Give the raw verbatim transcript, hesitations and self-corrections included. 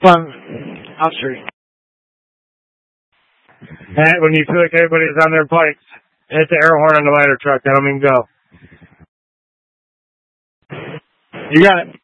Fun. I'll show you. And when you feel like everybody's on their bikes, hit the air horn on the ladder truck. That'll mean go. You got it.